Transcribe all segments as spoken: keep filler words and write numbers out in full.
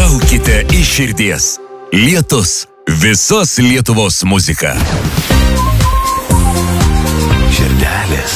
Traukite iš širdies. Lietus. Visos Lietuvos muzika. Širdelės.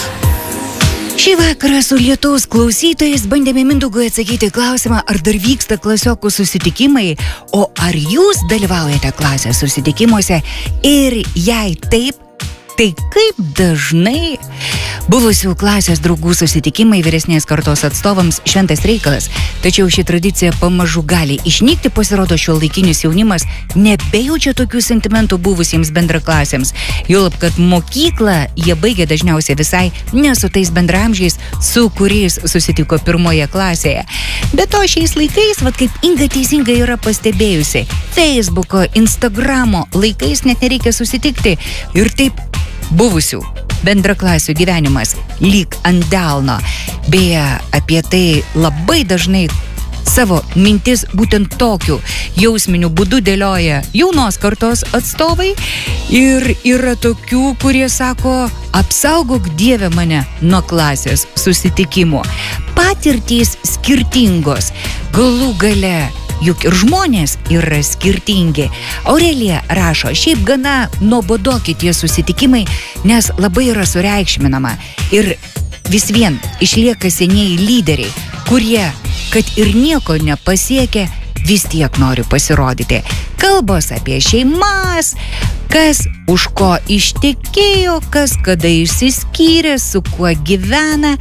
Šį vakarą su Lietuvos klausytojais bandėme Mindaugui atsakyti klausimą, ar dar vyksta klasiokų susitikimai, o ar jūs dalyvaujate klasės susitikimuose ir jei taip, tai kaip dažnai buvusių klasės draugų susitikimai vyresnės kartos atstovams šventas reikalas, tačiau ši tradicija pamažu gali išnykti, pasirodo šiuolaikinis jaunimas nebejaučia tokių sentimentų buvusiems bendraklasėms, juolab, kad mokyklą jie baigia dažniausiai visai ne su tais bendramžiais, su kuriais susitiko pirmoje klasėje. Be to šiais laikais, vat kaip Inga teisingai yra pastebėjusi, Facebooko, Instagramo laikais net nereikia susitikti ir taip buvusių bendraklasių gyvenimas lyg ant delno. Beje, apie tai labai dažnai savo mintis būtent tokiu jausminiu būdu dėlioja jaunos kartos atstovai ir yra tokių, kurie sako, apsaugok Dieve mane nuo klasės susitikimo. Patirtys skirtingos, galų gale juk ir žmonės yra skirtingi. Aurelija rašo, šiaip gana nuobodoki tie susitikimai, nes labai yra sureikšminama. Ir vis vien išlieka senieji lyderiai, kurie, kad ir nieko nepasiekia, vis tiek nori pasirodyti. Kalbos apie šeimas, kas už ko ištekėjo, kas kada išsiskyrė, su kuo gyvena,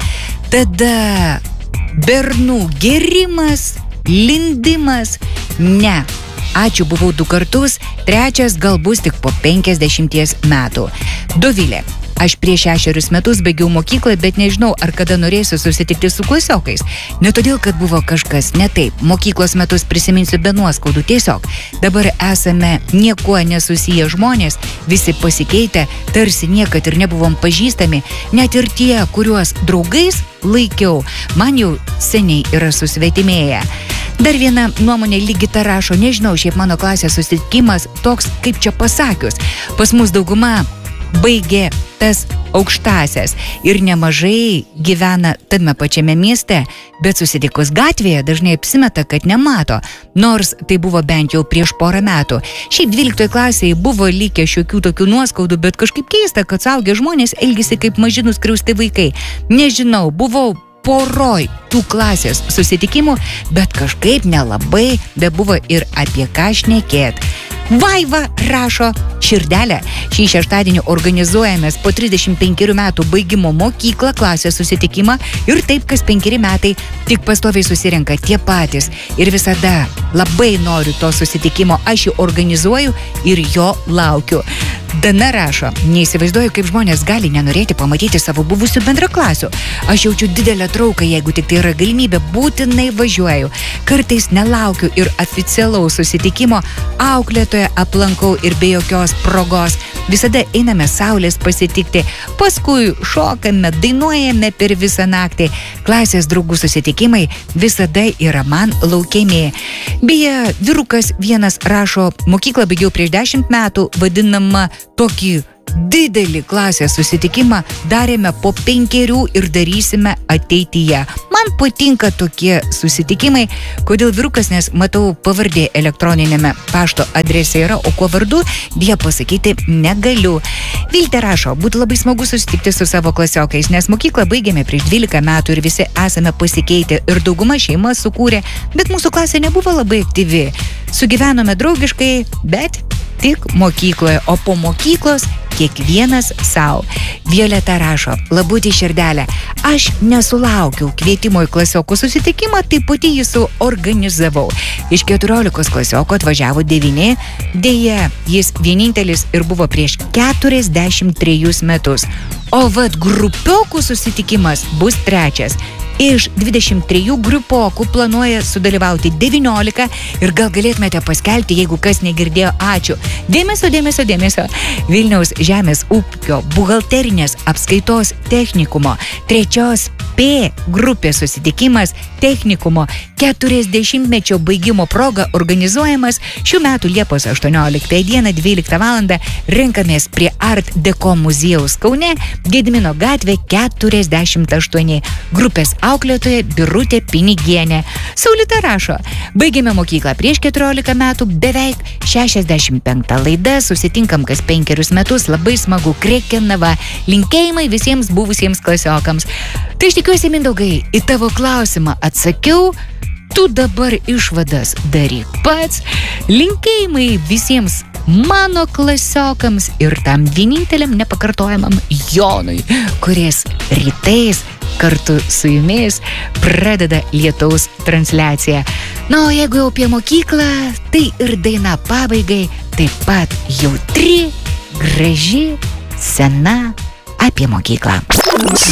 tada bernų gėrimas, lindimas, ne. Ačiū, buvau du kartus, trečias gal bus tik po penkiasdešimties metų. Dovilė, aš prieš šešerius metus baigiau mokyklą, bet nežinau, ar kada norėsiu susitikti su klasiokais. Ne todėl, kad buvo kažkas ne taip. Mokyklos metus prisiminsiu be nuoskaudų. Tiesiog, dabar esame niekuo nesusiję žmonės, visi pasikeitę, tarsi niekad ir nebuvom pažįstami. Net ir tie, kuriuos draugais laikiau, man jau seniai yra susvetimėję. Dar viena nuomonė Ligita rašo, nežinau, šiaip mano klasės susitikimas toks, kaip čia pasakius. Pas mus dauguma baigė tas aukštasias ir nemažai gyvena tame pačiame mieste, bet susitikus gatvėje dažnai apsimeta, kad nemato, nors tai buvo bent jau prieš porą metų. Šiaip dvyliktoje klasėje buvo likę šiokių tokių nuoskaudų, bet kažkaip keista, kad suaugę žmonės elgėsi kaip maži nuskriausti vaikai. Nežinau, buvau poroj tų klasės susitikimų, bet kažkaip nelabai bebuvo ir apie ką šnekėt. Vaiva rašo, širdelė, šį šeštadienį organizuojamės po trisdešimt penkerių metų baigimo mokyklą klasės susitikimą ir taip kas penkeri metai tik pastoviai susirenka tie patys ir visada labai noriu to susitikimo, aš jį organizuoju ir jo laukiu. Dana rašo, neįsivaizduoju, kaip žmonės gali nenorėti pamatyti savo buvusių bendraklasių. Aš jaučiu didelę trauką, jeigu tik tai yra galimybė, būtinai važiuoju. Kartais nelaukiu ir oficialaus susitikimo, auklėtoje aplankau ir be jokios progos. Visada einame saulės pasitikti, paskui šokame, dainuojame per visą naktį. Klasės draugų susitikimai visada yra man laukiami. Beje, vyrukas vienas rašo, mokyklą baigiau prieš dešimt metų, vadinama tokį didelį klasės susitikimą darėme po penkerių ir darysime ateityje. Man patinka tokie susitikimai. Kodėl vyrukas, nes matau pavardė elektroninėme pašto adrese yra, o kuo vardu, dėja pasakyti negaliu. Viltė rašo, būtų labai smagu susitikti su savo klasiokais, nes mokyklą baigėme prieš dvylika metų ir visi esame pasikeitę ir dauguma šeimą sukūrė, bet mūsų klasė nebuvo labai aktyvi. Sugyvenome draugiškai, bet tik mokykloje, o po mokyklos kiekvienas savo. Violeta rašo, labutį širdelę, aš nesulaukiau kvietimo į klasiokų susitikimą, tai pati jį suorganizavau. Iš keturiolikos klasiokų atvažiavo devyni, dėja, jis vienintelis ir buvo prieš keturiasdešimt trejus metus. O vat grupiokų susitikimas bus trečias. Iš dvidešimt trijų grupiokų planuoja sudalyvauti devyniolika ir gal galėtumėte paskelbti, jeigu kas negirdėjo, ačiū. Dėmesio, dėmesio, dėmesio. Vilniaus žemės ūkio buhalterinės apskaitos technikumo trečios P grupės susitikimas technikumo keturiasdešimtmečio baigimo proga organizuojamas šių metų Liepos aštuonioliktą dieną dvyliktą valandą renkamės prie Art Deco muziejaus Kaune, Gedimino gatvė keturiasdešimt aštuoni. Grupės auklėtoja Birutė Pinigienė. Saulita rašo, baigėme mokyklą prieš keturiolika metų, beveik šešiasdešimt penkta laida, susitinkam kas penkerius metus, labai smagu, Krekenava, linkėjimai visiems buvusiems klasiokams. Tai aš tikiuosi, Mindaugai, į tavo klausimą atsakiau, tu dabar išvadas daryk pats, linkėjimai visiems mano klasiokams ir tam vieninteliam nepakartojamam Jonui, kuris rytais kartu su jumis pradeda lietaus transliaciją. Na, o jeigu jau apie mokyklą, tai ir daina pabaigai taip pat jautri, graži, sena apie mokyklą.